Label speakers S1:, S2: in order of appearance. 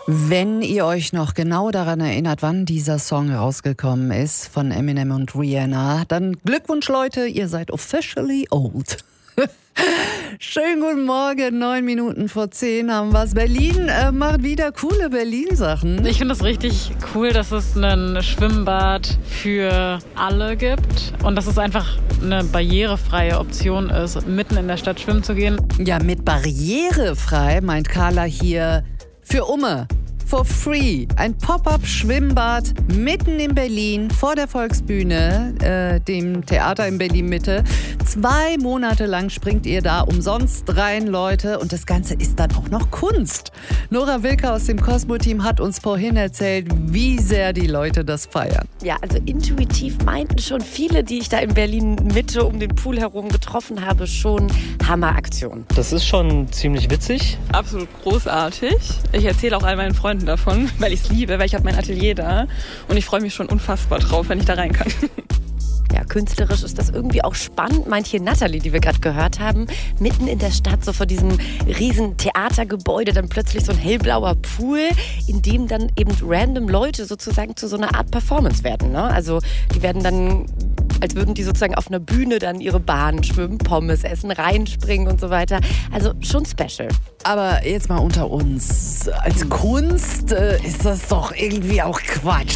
S1: Wenn ihr euch noch genau daran erinnert, wann dieser Song rausgekommen ist von Eminem und Rihanna, dann Glückwunsch, Leute, ihr seid officially old. Schönen guten Morgen, 9 Minuten vor 10 haben wir's. Berlin macht wieder coole Berlin-Sachen.
S2: Ich finde es richtig cool, dass es ein Schwimmbad für alle gibt und dass es einfach eine barrierefreie Option ist, mitten in der Stadt schwimmen zu gehen.
S1: Ja, mit barrierefrei meint Carla hier für Umme. For free. Ein Pop-up-Schwimmbad mitten in Berlin vor der Volksbühne, dem Theater in Berlin-Mitte. 2 Monate lang springt ihr da umsonst rein, Leute. Und das Ganze ist dann auch noch Kunst. Nora Wilke aus dem Cosmo-Team hat uns vorhin erzählt, wie sehr die Leute das feiern.
S3: Ja, also intuitiv meinten schon viele, die ich da in Berlin-Mitte um den Pool herum getroffen habe, schon Hammeraktion.
S4: Das ist schon ziemlich witzig.
S5: Absolut großartig. Ich erzähle auch all meinen Freunden davon, weil ich es liebe, weil ich habe mein Atelier da und ich freue mich schon unfassbar drauf, wenn ich da rein kann.
S3: Ja, künstlerisch ist das irgendwie auch spannend, meint hier Natalie, die wir gerade gehört haben. Mitten in der Stadt, so vor diesem riesen Theatergebäude, dann plötzlich so ein hellblauer Pool, in dem dann eben random Leute sozusagen zu so einer Art Performance werden. Ne? Also die werden dann, als würden die sozusagen auf einer Bühne dann ihre Bahn schwimmen, Pommes essen, reinspringen und so weiter. Also schon special.
S1: Aber jetzt mal unter uns. Als Kunst ist das doch irgendwie auch Quatsch.